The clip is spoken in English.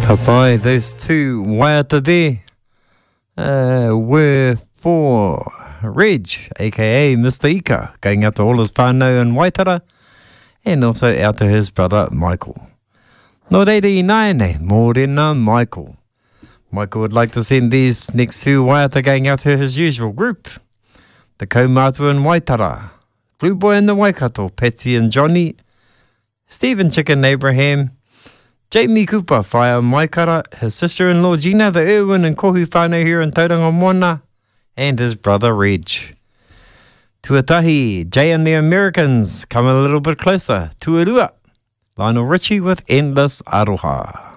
Kapai, those two waiata there were for Reg, aka Mr. Ika, going out to all his whānau in Waitara, and also out to his brother Michael. No reiri naene, mōrena Michael. Michael would like to send these next two waiata going out to his usual group. The Kaumātua in Waitara, Blue Boy in the Waikato, Patsy and Johnny, Stephen Chicken Abraham, Jamie Cooper, Whaia Maikara, his sister-in-law Gina, the Irwin and Kohu whānau here in Tauranga Moana, and his brother Reg. Tuatahi, Jay and the Americans, come a little bit closer. Tuarua, Lionel Richie with Endless Aroha.